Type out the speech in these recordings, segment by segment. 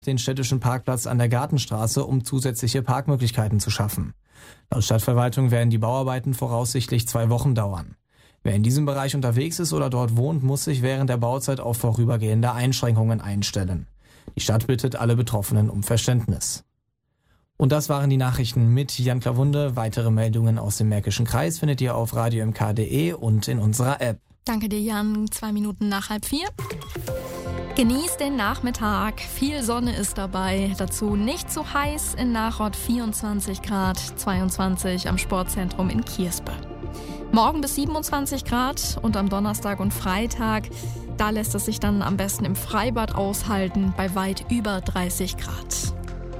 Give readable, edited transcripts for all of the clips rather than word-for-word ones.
den städtischen Parkplatz an der Gartenstraße, um zusätzliche Parkmöglichkeiten zu schaffen. Laut Stadtverwaltung werden die Bauarbeiten voraussichtlich 2 Wochen dauern. Wer in diesem Bereich unterwegs ist oder dort wohnt, muss sich während der Bauzeit auf vorübergehende Einschränkungen einstellen. Die Stadt bittet alle Betroffenen um Verständnis. Und das waren die Nachrichten mit Jan Klawunde. Weitere Meldungen aus dem Märkischen Kreis findet ihr auf radiomk.de und in unserer App. Danke dir, Jan. 2 Minuten nach 3:30. Genießt den Nachmittag. Viel Sonne ist dabei. Dazu nicht zu heiß. In Nachod 24 Grad, 22 am Sportzentrum in Kierspe. Morgen bis 27 Grad und am Donnerstag und Freitag, da lässt es sich dann am besten im Freibad aushalten bei weit über 30 Grad.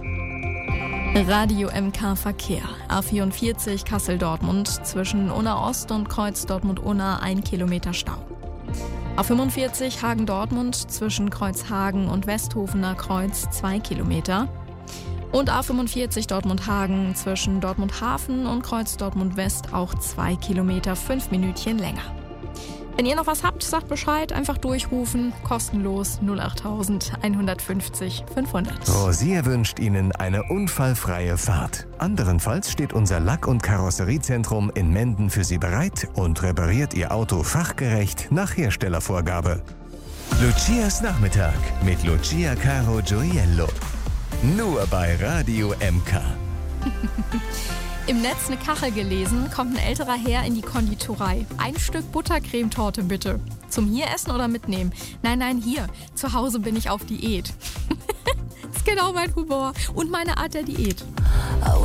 Radio MK Verkehr. A44 Kassel-Dortmund zwischen Unna Ost und Kreuz Dortmund-Unna 1 Kilometer Stau. A45 Hagen-Dortmund zwischen Kreuzhagen und Westhofener Kreuz 2 Kilometer. Und A45 Dortmund-Hagen zwischen Dortmund-Hafen und Kreuz Dortmund-West auch 2 Kilometer, 5 Minütchen länger. Wenn ihr noch was habt, sagt Bescheid, einfach durchrufen, kostenlos 08000 150 500. Rosier wünscht Ihnen eine unfallfreie Fahrt. Anderenfalls steht unser Lack- und Karosseriezentrum in Menden für Sie bereit und repariert Ihr Auto fachgerecht nach Herstellervorgabe. Lucias Nachmittag mit Lucia Caro Gioiello. Nur bei Radio MK. Im Netz eine Kachel gelesen, kommt ein älterer Herr in die Konditorei. 1 Stück Buttercremetorte bitte. Zum hier essen oder mitnehmen? Nein, hier. Zu Hause bin ich auf Diät. Das ist genau mein Humor und meine Art der Diät.